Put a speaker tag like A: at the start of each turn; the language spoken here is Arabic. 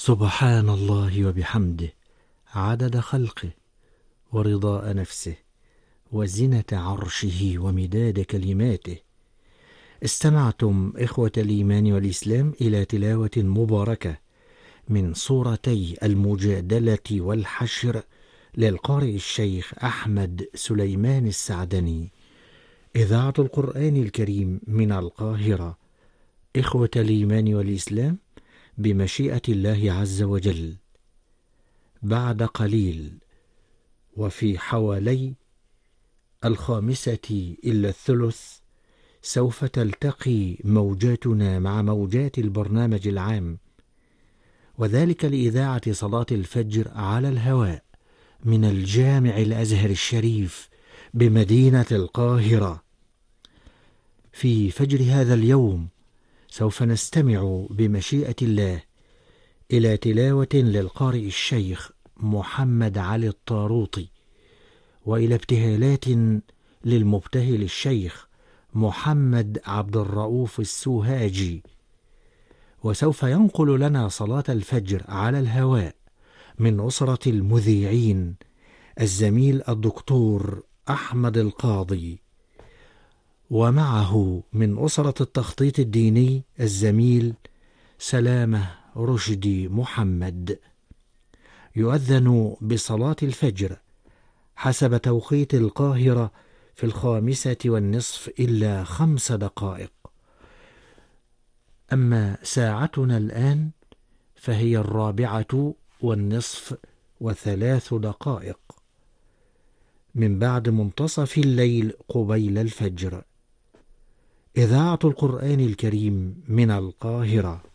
A: سبحان الله وبحمده، عدد خلقه ورضاء نفسه وزنة عرشه ومداد كلماته. استمعتم إخوة الإيمان والإسلام إلى تلاوة مباركة من سورتي المجادلة والحشر للقارئ الشيخ أحمد سليمان السعدني، إذاعة القرآن الكريم من القاهرة. إخوة الإيمان والإسلام، بمشيئة الله عز وجل بعد قليل وفي حوالي 1:05 سوف تلتقي موجاتنا مع موجات البرنامج العام، وذلك لإذاعة صلاة الفجر على الهواء من الجامع الأزهر الشريف بمدينة القاهرة. في فجر هذا اليوم سوف نستمع بمشيئة الله إلى تلاوة للقارئ الشيخ محمد علي الطاروطي، وإلى ابتهالات للمبتهل الشيخ محمد عبد الرؤوف السوهاجي. وسوف ينقل لنا صلاة الفجر على الهواء من أسرة المذيعين الزميل الدكتور أحمد القاضي، ومعه من أسرة التخطيط الديني الزميل سلامة رشدي محمد. يؤذن بصلاة الفجر حسب توقيت القاهرة في 5:05 إلا 5 دقائق، أما ساعتنا الآن فهي 4:05 دقائق من بعد منتصف الليل قبيل الفجر. إذاعة القرآن الكريم من القاهرة.